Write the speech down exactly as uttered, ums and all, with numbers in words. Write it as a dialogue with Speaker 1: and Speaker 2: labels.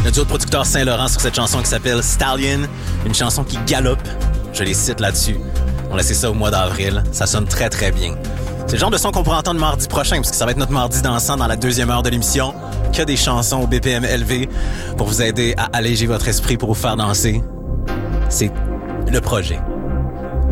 Speaker 1: Le duo de producteurs Saint-Laurent sur cette chanson qui s'appelle Stallion, une chanson qui galope. Je les cite là-dessus. On laissait ça au mois d'avril. Ça sonne très très bien. C'est le genre de son qu'on pourra entendre mardi prochain, parce que ça va être notre mardi dansant dans la deuxième heure de l'émission. Que des chansons au B P M élevé pour vous aider à alléger votre esprit, pour vous faire danser. C'est le projet.